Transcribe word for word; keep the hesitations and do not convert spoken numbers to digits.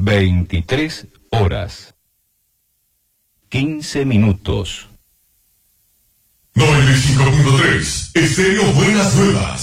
veintitrés horas. quince minutos. noventa y cinco punto tres Estéreo Buenas Nuevas.